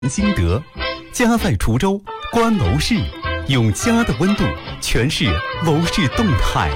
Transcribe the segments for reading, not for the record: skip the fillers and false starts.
心得，家在滁州，观楼市，用家的温度诠释楼市动态。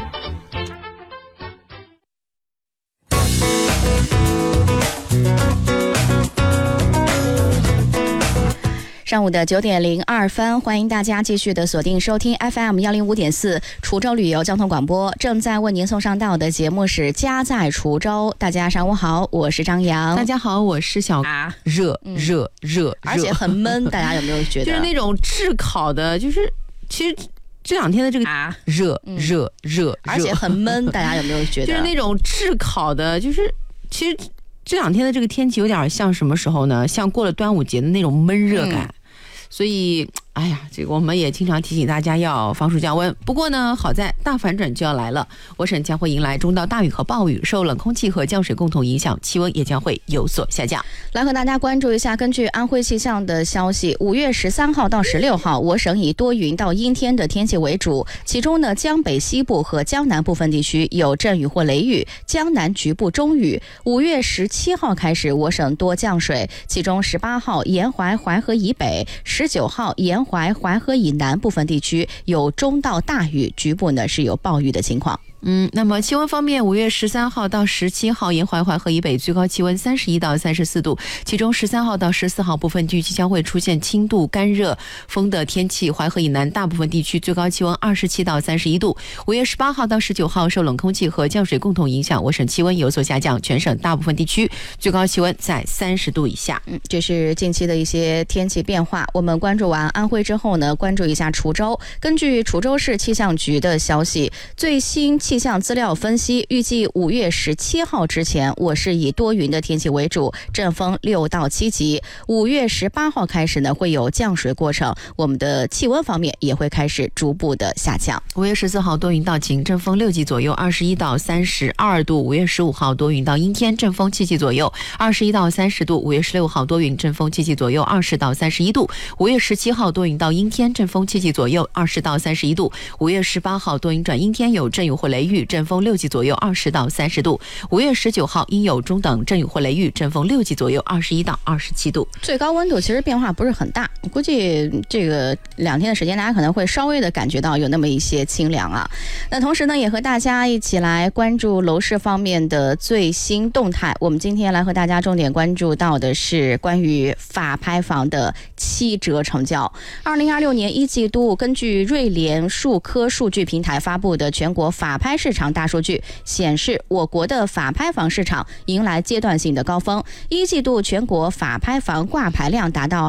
上午的9点02分，欢迎大家继续的锁定收听 FM 105.4滁州旅游交通广播。正在为您送上到的节目是家在滁州。大家上午好，我是张扬。 大家好，我是小热， 而且很闷，大家有没有觉得？ 就是那种炙烤的，就是其实这两天的这个热， 而且很闷，大家有没有觉得？ 就是那种炙烤的，就是其实这两天的这个天气有点像什么时候呢？像过了端午节的那种闷热感。所以哎呀，这个我们也经常提醒大家要防暑降温。不过呢，好在大反转就要来了，我省将会迎来中到大雨和暴雨，受冷空气和降水共同影响，气温也将会有所下降。 来和大家关注一下，根据安徽气象的消息，5月13号到16号，我省以多云到阴天的天气为主，其中呢，江北西部和江南部分地区有阵雨或雷雨，江南局部中雨。5月17号开始，我省多降水，其中18号沿淮淮河以北，19号沿淮淮河以南部分地区有中到大雨，局部呢是有暴雨的情况。 那么气温方面，5月13号到17号沿淮淮河以北最高气温31到34度，其中13号到14号部分地区将会出现轻度干热风的天气，淮河以南大部分地区最高气温27到31度。5月18号到19号受冷空气和降水共同影响，我省气温有所下降，全省大部分地区最高气温在30度以下。 这是近期的一些天气变化。我们关注完安徽之后呢，关注一下滁州。根据滁州市气象局的消息，最新气象资料分析，预计5月17号之前，我市以多云的天气为主，阵风6到7级。5月18号开始呢，会有降水过程，我们的气温方面也会开始逐步的下降。 5月14号多云到晴，阵风6级左右，21到32度。5月15号多云到阴天，阵风7级左右，21到30度。5月16号多云，阵风7级左右，20到31度。5月17号多云到阴天，阵风7级左右，20到31度。5月18号多云转阴天，有阵雨或雷雨，阵风6级左右，20到30度。5月19号阴有中等阵雨或雷雨，阵风6级左右，21到27度。 最高温度其实变化不是很大，估计这个2天的时间，大家可能会稍微的感觉到有那么一些清凉啊。那同时呢，也和大家一起来关注楼市方面的最新动态。我们今天来和大家重点关注到的是关于法拍房的7折成交。2026年1季度，根据瑞联数科数据平台发布的全国法拍市场大数据显示，我国的法拍房市场迎来阶段性的高峰。1季度全国法拍房挂牌量达到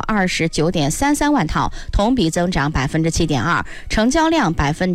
29.33万套，同比增长7.2%，成交量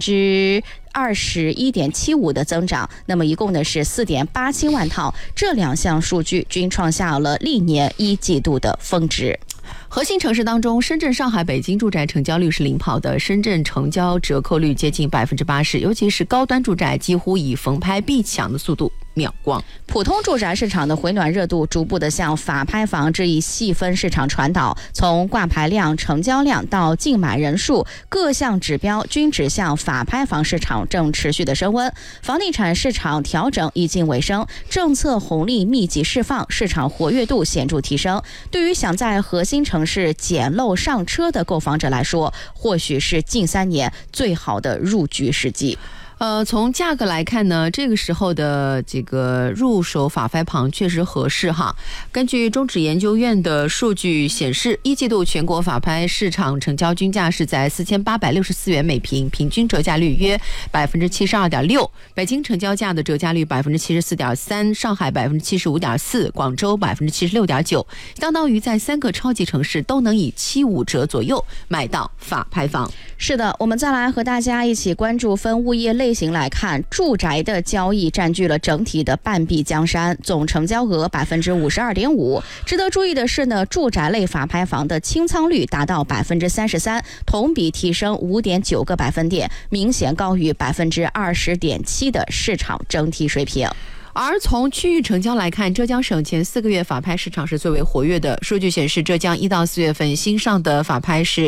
21.75%的增长，那么一共呢是4.87万套，这2项数据均创下了历年1季度的峰值。 核心城市当中，深圳、上海、北京住宅成交率是领跑的，深圳成交折扣率接近80%，尤其是高端住宅几乎以逢拍必抢的速度秒光。 普通住宅市场的回暖热度逐步的向法拍房这一细分市场传导，从挂牌量、成交量到竞买人数，各项指标均指向法拍房市场正持续的升温。房地产市场调整已近尾声，政策红利密集释放，市场活跃度显著提升。对于想在核心城市捡漏上车的购房者来说，或许是近3年最好的入局时机。 从价格来看呢，这个时候的这个入手法拍房确实合适哈。根据中指研究院的数据显示，1季度全国法拍市场成交均价是在4864元每平，平均折价率约72.6%。北京成交价的折价率74.3%，上海75.4%，广州76.9%，相当于在3个超级城市都能以7-5折左右买到法拍房。 是的，我们再来和大家一起关注分物业类型来看，住宅的交易占据了整体的半壁江山，总成交额52.5%。值得注意的是呢，住宅类法拍房的清仓率达到33%，同比提升5.9个百分点，明显高于20.7%的市场整体水平。 而从区域成交来看，浙江省前4个月法拍市场是最为活跃的。数据显示，浙江1到4月份新上的法拍是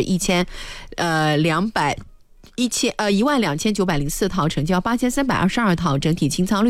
1万2904套，成交8322套，整体清仓率